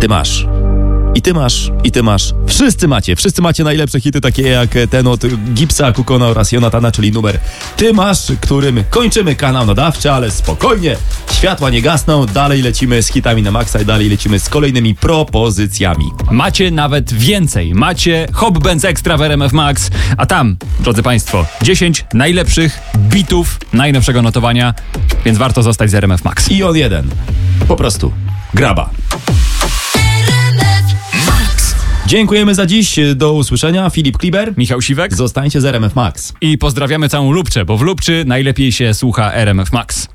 ty masz. I ty masz, i ty masz. Wszyscy macie najlepsze hity, takie jak ten od Gipsa, Kukona oraz Jonatana, czyli numer Ty masz, którym kończymy kanał nadawczy, ale spokojnie, światła nie gasną, dalej lecimy z hitami na maksa i dalej lecimy z kolejnymi propozycjami. Macie nawet więcej. Macie Hop Benz Extra w RMF Max, a tam, drodzy Państwo, 10 najlepszych bitów najnowszego notowania, więc warto zostać z RMF Max. I on jeden. Po prostu. Graba. Dziękujemy za dziś. Do usłyszenia. Filip Kliber, Michał Siwek. Zostańcie z RMF Max. I pozdrawiamy całą Lubczę, bo w Lubczy najlepiej się słucha RMF Max.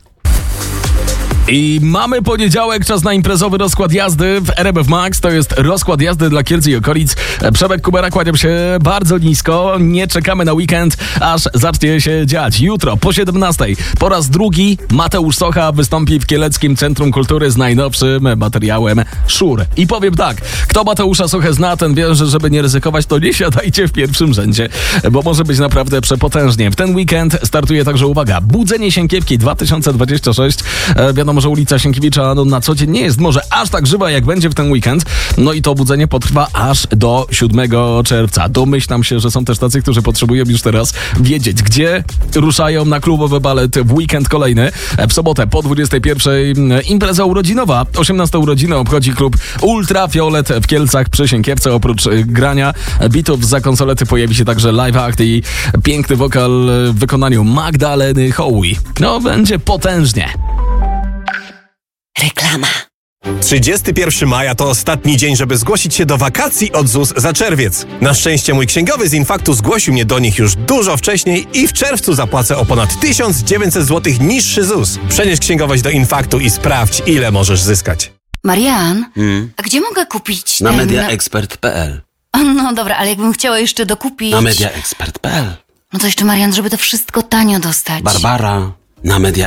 I mamy poniedziałek, czas na imprezowy rozkład jazdy w RMF Max. To jest rozkład jazdy dla Kielc i okolic. Przemek Kubera, kłaniam się bardzo nisko. Nie czekamy na weekend, aż zacznie się dziać. Jutro po 17:00 po raz drugi Mateusz Socha wystąpi w Kieleckim Centrum Kultury z najnowszym materiałem Szur. I powiem tak, kto Mateusza Sochę zna, ten wie, że żeby nie ryzykować, to nie siadajcie w pierwszym rzędzie, bo może być naprawdę przepotężnie. W ten weekend startuje także, uwaga, Budzenie Sienkiewki 2026. Wiadomo, że ulica Sienkiewicza na co dzień nie jest może aż tak żywa, jak będzie w ten weekend. No i to budzenie potrwa aż do 7 czerwca. Domyślam się, że są też tacy, którzy potrzebują już teraz wiedzieć, gdzie ruszają na klubowy balet w weekend kolejny. W sobotę po 21:00 impreza urodzinowa. 18 urodziny obchodzi klub Ultrafiolet w Kielcach przy Sienkiewce. Oprócz grania bitów za konsolety pojawi się także live act i piękny wokal w wykonaniu Magdaleny Hołi. No, będzie potężnie. Reklama. 31 maja to ostatni dzień, żeby zgłosić się do wakacji od ZUS za czerwiec. Na szczęście mój księgowy z Infaktu zgłosił mnie do nich już dużo wcześniej i w czerwcu zapłacę o ponad 1900 zł niższy ZUS. Przenieś księgowość do Infaktu i sprawdź, ile możesz zyskać. Marian, a gdzie mogę kupić Na mediaexpert.pl. No dobra, ale jakbym chciała jeszcze dokupić... Na mediaexpert.pl. No to jeszcze, Marian, żeby to wszystko tanio dostać. Barbara. Na mediaexpert.pl.